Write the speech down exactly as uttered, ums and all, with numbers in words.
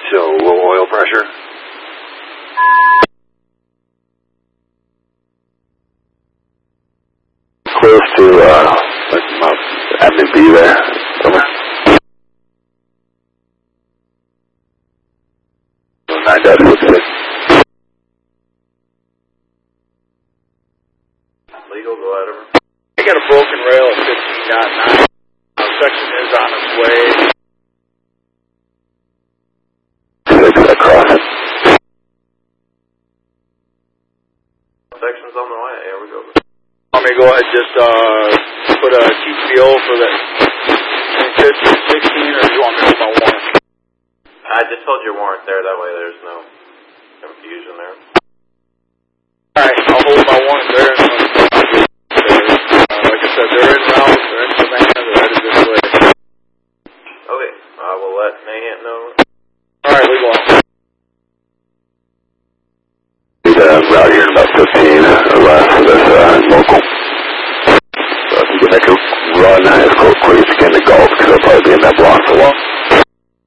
So, low oil pressure. Close to, uh, Avenue B there. Over. nine dash six. Legal, go ahead, over. I got a broken rail at fifteen point nine. Our section is on its way. Six across. Section's on the way. Yeah, we go. Want me to go ahead and just uh, put a T P O for that fifteen, sixteen, or do you want me to hold my warrant? I just hold your warrant there. That way there's no confusion there. Alright, I'll hold my warrant there. And, uh, like I said, they're in route. They're in Savannah. They're headed this way. Okay. I will let Mayhant know. Alright, legal on. Uh, route here in about fifteen or less for this uh, local. So if you can make a run as close as you can to golf, because they'll probably be in that block for a while.